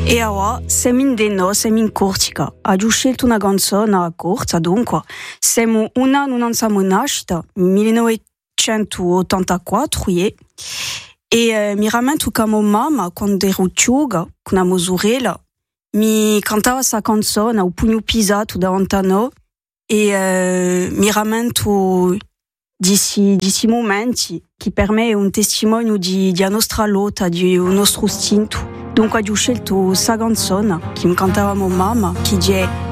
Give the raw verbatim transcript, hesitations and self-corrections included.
E ora siamo in Denno, siamo in Corsica. Abbiamo scelto una canzone corta, dunque. Siamo un anno non siamo nascita, millenovecentottantaquattro, e eh, mi rammento che mia mamma, quando ero giovane, con una mia sorella, mi cantava questa canzone al pugno pisato davanti a noi e eh, mi rammento di questi momenti che per me è un testimonio di, di nostra lotta, di nostro istinto. Dunque ho scelto questa canzone che mi cantava mia mamma, che dice